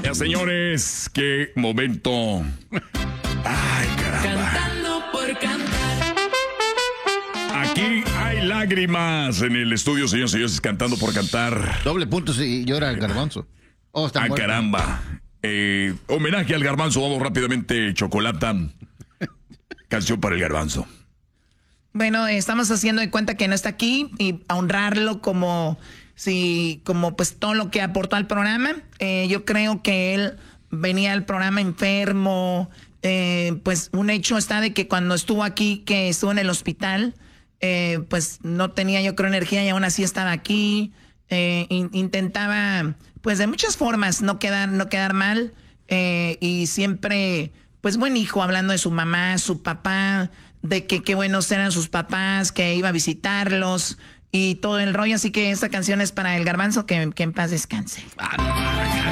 Ya, señores, qué momento. Ay, caramba. Cantando por cantar. Aquí hay lágrimas en el estudio, señores y señores, cantando por cantar. Doble punto si llora el garbanzo. Oh, está muerto. Caramba. Homenaje al garbanzo. Vamos rápidamente, Chocolata. Canción para el garbanzo. Bueno, estamos haciendo de cuenta que no está aquí y a honrarlo como pues todo lo que aportó al programa. Yo creo que él venía al programa enfermo. Pues un hecho está de que cuando estuvo aquí, que estuvo en el hospital, pues no tenía, yo creo, energía y aún así estaba aquí. Intentaba, pues de muchas formas, no quedar mal. Y siempre, pues buen hijo, hablando de su mamá, su papá, de que qué buenos eran sus papás, que iba a visitarlos y todo el rollo. Así que esta canción es para el garbanzo, que en paz descanse.